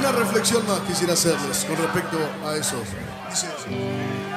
Una reflexión más quisiera hacerles con respecto a eso. Dice así.